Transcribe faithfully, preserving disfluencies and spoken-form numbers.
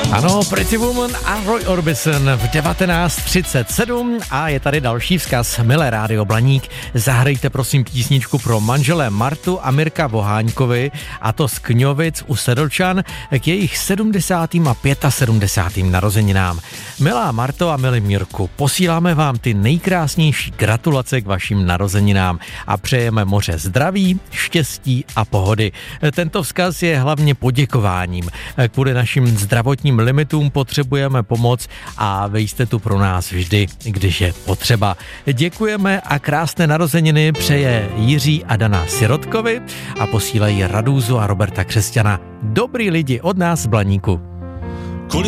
Ano, Pretty Woman a Roy Orbison v devatenáct třicet sedm a je tady další vzkaz. Milé Rádio Blaník, zahrajte prosím písničku pro manželé Martu a Mirka Voháňkovi, a to z Kňovic u Sedlčan k jejich sedmdesátým a sedmdesátým narozeninám. Milá Marto a milý Mirku, posíláme vám ty nejkrásnější gratulace k vašim narozeninám a přejeme moře zdraví, štěstí a pohody. Tento vzkaz je hlavně poděkováním. Kvůli našim zdravotním limitům potřebujeme pomoc a vy jste tu pro nás vždy, když je potřeba. Děkujeme a krásné narozeniny přeje Jiří a Dana Sirotkovi a posílají Radúzu a Roberta Křesťana. Dobrý lidi od nás z Blaníku.